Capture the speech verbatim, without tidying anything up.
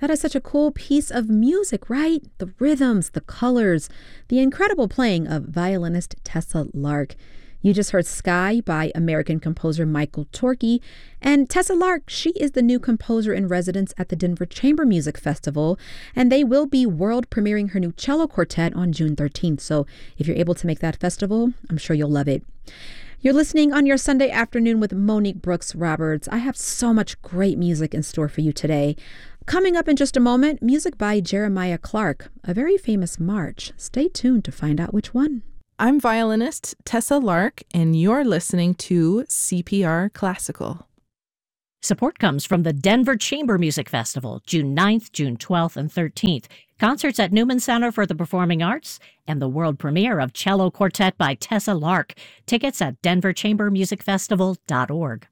That is such a cool piece of music, right? The rhythms, the colors, the incredible playing of violinist Tessa Lark. You just heard Sky by American composer Michael Torke. And Tessa Lark, she is the new composer in residence at the Denver Chamber Music Festival. And they will be world premiering her new cello quartet on June thirteenth. So if you're able to make that festival, I'm sure you'll love it. You're listening on your Sunday afternoon with Monique Brooks Roberts. I have so much great music in store for you today. Coming up in just a moment, music by Jeremiah Clark, a very famous march. Stay tuned to find out which one. I'm violinist Tessa Lark, and you're listening to C P R Classical. Support comes from the Denver Chamber Music Festival, June ninth, June twelfth, and thirteenth. Concerts at Newman Center for the Performing Arts, and the world premiere of Cello Quartet by Tessa Lark. Tickets at denver chamber music festival dot org.